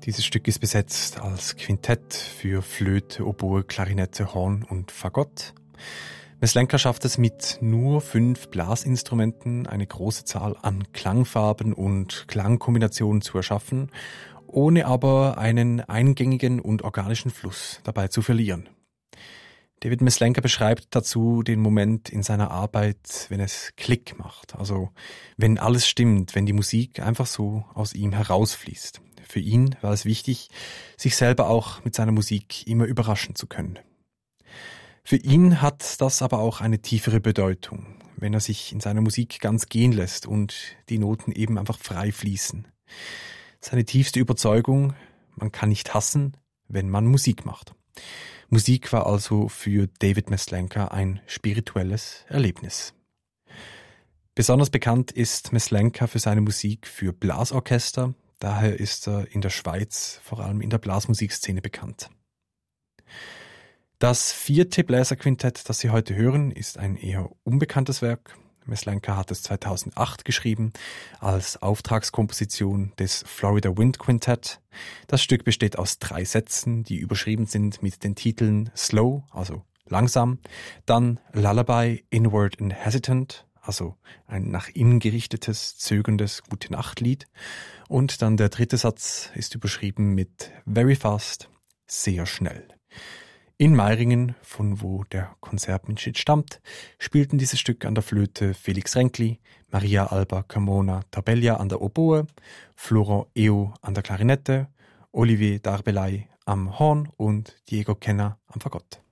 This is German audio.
Dieses Stück ist besetzt als Quintett für Flöte, Oboe, Klarinette, Horn und Fagott. Myslenka schafft es mit nur 5 Blasinstrumenten, eine große Zahl an Klangfarben und Klangkombinationen zu erschaffen, ohne aber einen eingängigen und organischen Fluss dabei zu verlieren. David Myslenka beschreibt dazu den Moment in seiner Arbeit, wenn es Klick macht, also wenn alles stimmt, wenn die Musik einfach so aus ihm herausfließt. Für ihn war es wichtig, sich selber auch mit seiner Musik immer überraschen zu können. Für ihn hat das aber auch eine tiefere Bedeutung, wenn er sich in seiner Musik ganz gehen lässt und die Noten eben einfach frei fließen. Seine tiefste Überzeugung: man kann nicht hassen, wenn man Musik macht. Musik war also für David Myslenka ein spirituelles Erlebnis. Besonders bekannt ist Myslenka für seine Musik für Blasorchester, daher ist er in der Schweiz vor allem in der Blasmusikszene bekannt. Das 4. Bläserquintett, das Sie heute hören, ist ein eher unbekanntes Werk. Myslenka hat es 2008 geschrieben als Auftragskomposition des Florida Wind Quintet. Das Stück besteht aus 3 Sätzen, die überschrieben sind mit den Titeln Slow, also langsam, dann Lullaby, Inward and Hesitant, also ein nach innen gerichtetes, zögerndes Gute-Nacht-Lied, und dann der 3. Satz ist überschrieben mit Very Fast, sehr schnell. In Meiringen, von wo der Konzertmitschnitt stammt, spielten dieses Stück an der Flöte Felix Renkli, Maria Alba Carmona Tabella an der Oboe, Florent Eo an der Klarinette, Olivier Darbelay am Horn und Diego Kenna am Fagott.